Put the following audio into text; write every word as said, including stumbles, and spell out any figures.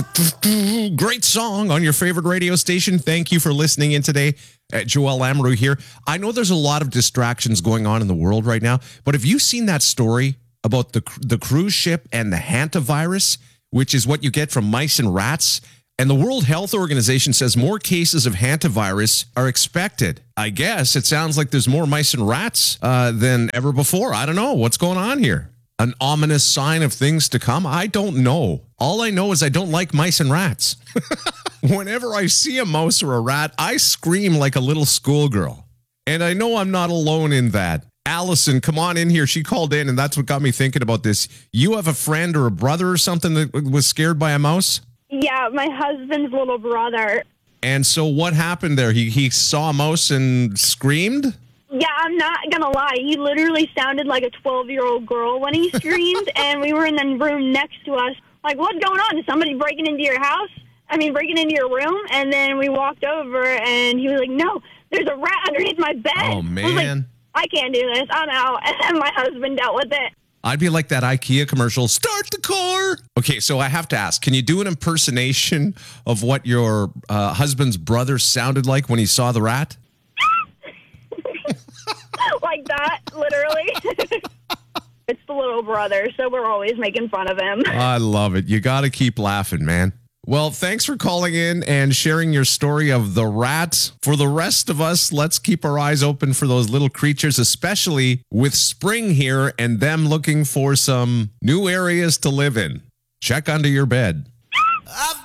Great song on your favorite radio station. Thank you for listening in today. Uh, Joel Amaru here. I know there's a lot of distractions going on in the world right now, but have you seen that story about the the cruise ship and the hantavirus, which is what you get from mice and rats? And the World Health Organization says more cases of hantavirus are expected. I guess it sounds like there's more mice and rats uh, than ever before. I don't know. What's going on here? An ominous sign of things to come? I don't know. All I know is I don't like mice and rats. Whenever I see a mouse or a rat, I scream like a little schoolgirl. And I know I'm not alone in that. Allison, come on in here. She called in, and that's what got me thinking about this. You have a friend or a brother or something that was scared by a mouse? Yeah, my husband's little brother. And so what happened there? He he saw a mouse and screamed? Yeah, I'm not going to lie. He literally sounded like a twelve-year-old girl when he screamed, and we were in the room next to us. Like, what's going on? Is somebody breaking into your house? I mean, breaking into your room? And then we walked over, and he was like, no, there's a rat underneath my bed. Oh, man. I was like, I can't do this. I'm out. And my husband dealt with it. I'd be like that IKEA commercial, start the car. Okay, so I have to ask, can you do an impersonation of what your uh, husband's brother sounded like when he saw the rat? Like that, literally. It's the little brother, so we're always making fun of him. I love it. You got to keep laughing, man. Well, thanks for calling in and sharing your story of the rat. For the rest of us, let's keep our eyes open for those little creatures, especially with spring here and them looking for some new areas to live in. Check under your bed.